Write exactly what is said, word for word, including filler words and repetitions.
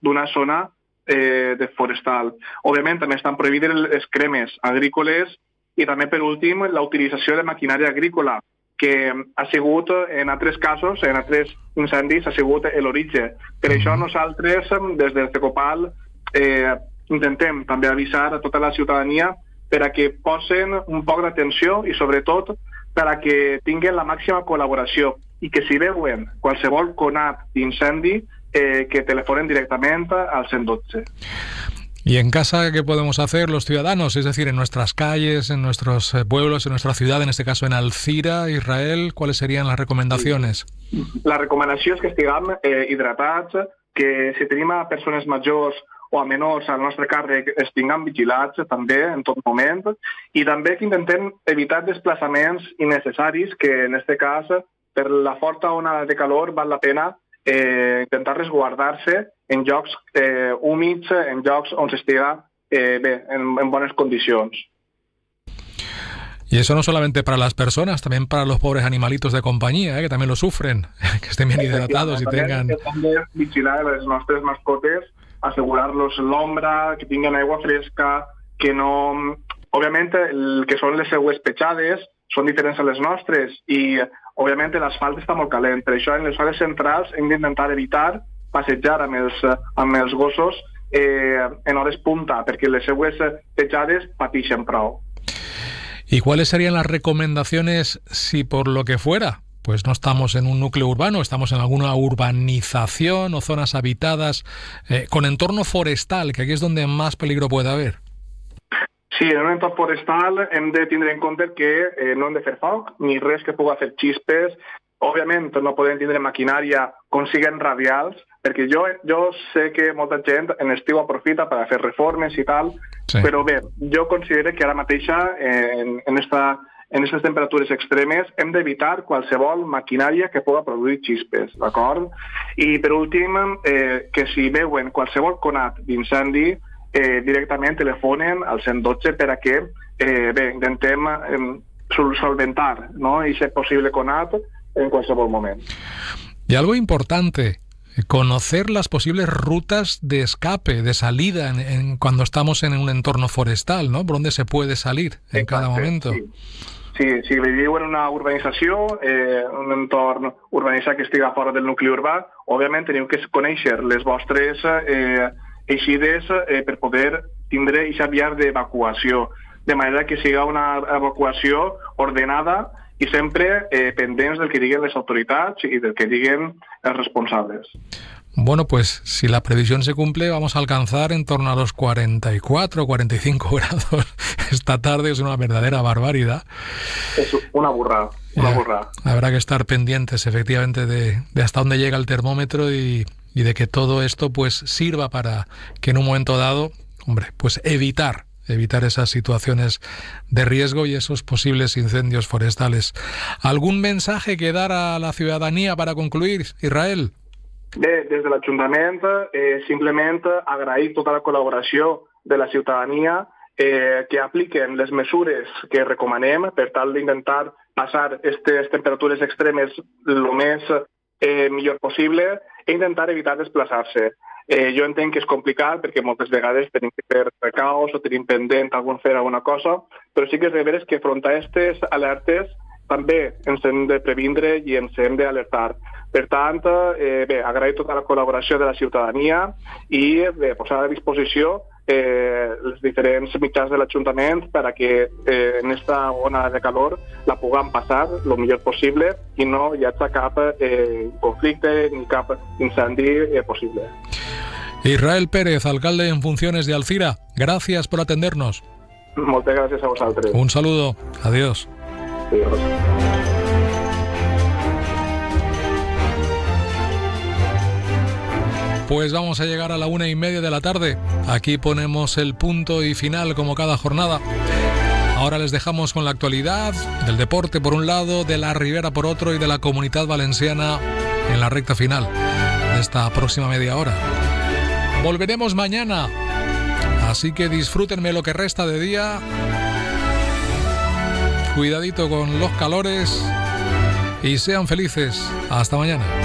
d'una zona eh, de forestal. Òbviament també estan prohibides les cremes agrícoles i també, per últim, la utilització de maquinària agrícola, que ha sigut, en altres casos, en altres incendis, ha sigut l'origen. Per això nosaltres, des del Cecopal, eh, intentem també avisar a tota la ciutadania per a que posen un poc d'atenció i, sobretot, per a que tinguin la màxima col·laboració i que si veuen qualsevol conat d'incendi, eh, que telefonen directament al ciento doce. ¿Y en casa qué podemos hacer los ciudadanos? Es decir, en nuestras calles, en nuestros pueblos, en nuestra ciudad, en este caso en Alzira, Israel, ¿cuáles serían las recomendaciones? La recomanació és que estiguem eh, hidratats, que si tenim a persones majors o a menors al nostre càrrec estiguem vigilats també en tot moment, i també que intentem evitar desplaçaments innecessaris, que en aquest cas, per la forta onada de calor, val la pena eh, intentar resguardar-se en llocs eh, húmids, en llocs on s'estiga eh, bé, en, en bones condicions. Y eso no solamente para las personas, también para los pobres animalitos de compañía, ¿eh? Que también lo sufren, que estén bien hidratados y tengan... També vigilar les nostres mascotes, assegurar-los l'ombra, que tinguin aigua fresca, que no... Òbviament, el que són les seues petjades són diferents a les nostres i, òbviament, l'asfalt està molt calent. Per això, en les hores centrals hem d'intentar evitar passejar amb els, amb els gossos eh, en hores punta, perquè les seues petjades pateixen prou. ¿Y cuáles serían las recomendaciones si por lo que fuera, pues no estamos en un núcleo urbano, estamos en alguna urbanización o zonas habitadas eh, con entorno forestal, que aquí es donde más peligro puede haber? Sí, en un entorn forestal hem de tindre en compte que eh, no hem de fer foc, ni res que pugui fer xispes. Òbviament no podem tindre maquinària com siguen radials, perquè jo, jo sé que molta gent en estiu aprofita per fer reformes i tal, sí. Però bé, jo considero que ara mateixa en, en esta en aquestes temperatures extremes hem d'evitar qualsevol maquinària que pugui produir xispes, d'acord? I per últim, eh, que si veuen qualsevol conat d'incendi, eh, directament telefonen al cent dotze per a que eh, bé, intentem eh, solventar, ¿no? I ser possible conat en qualsevol moment. Y algo importante, conocer las posibles rutas de escape, de salida en, en cuando estamos en un entorno forestal, ¿no? Por dónde se puede salir en Exacte, cada momento. Sí. Sí, si viviu en una urbanització, eh, un entorn urbanitzat que estiga fora del nucli urbà, òbviament teniu que conèixer les vostres eh, eixides eh, per poder tindre aquesta via d'evacuació, de manera que siga una evacuació ordenada i sempre eh, pendents del que diguen les autoritats i del que diguen els responsables. Bueno, pues si la previsión se cumple, vamos a alcanzar en torno a los cuarenta y cuatro, cuarenta y cinco grados esta tarde. Es una verdadera barbaridad. Es una burrada, una ya, burrada. Habrá que estar pendientes, efectivamente, de, de hasta dónde llega el termómetro y, y de que todo esto pues sirva para que en un momento dado, hombre, pues evitar evitar esas situaciones de riesgo y esos posibles incendios forestales. ¿Algún mensaje que dar a la ciudadanía para concluir, Israel? Bé, des de l'Ajuntament, eh, simplement agrair tota la col·laboració de la ciutadania, eh, que apliquen les mesures que recomanem per tal d'intentar passar aquestes temperatures extremes el més eh, millor possible i intentar evitar desplaçar-se. Eh, jo entenc que és complicat perquè moltes vegades tenim que fer recaus o tenim pendent algun fer alguna cosa, però sí que és de veres que front a aquestes alertes també ens hem de previndre i ens hem d'alertar. Per tant, eh, bé, agrair tota la col·laboració de la ciutadania i bé, posar a disposició eh, els diferents mitjans de l'Ajuntament per a que eh, en aquesta ona de calor la puguem passar el millor possible i no hi hagi cap eh, conflicte ni cap incendi eh, possible. Israel Pérez, alcalde en funciones de Alzira, gracias por atendernos. Moltes gràcies a vosaltres. Un saludo. Adiós. Adiós. Pues vamos a llegar a la una y media de la tarde. Aquí ponemos el punto y final como cada jornada. Ahora les dejamos con la actualidad del deporte por un lado, de la Ribera por otro y de la Comunitat Valenciana en la recta final de esta próxima media hora. Volveremos mañana, así que disfrútenme lo que resta de día. Cuidadito con los calores y sean felices. Hasta mañana.